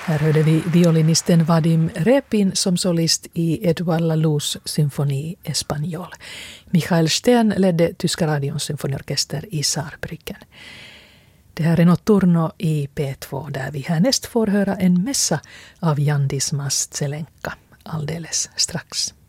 Här hörde vi violinisten Vadim Repin som solist i Edouard Lalous symfoni Espanjol. Michael Stern ledde Tyska radions symfoniorkester i Saarbrücken. Det här är Notturno i P2 där vi härnäst får höra en mässa av Jan Dismas Zelenka alldeles strax.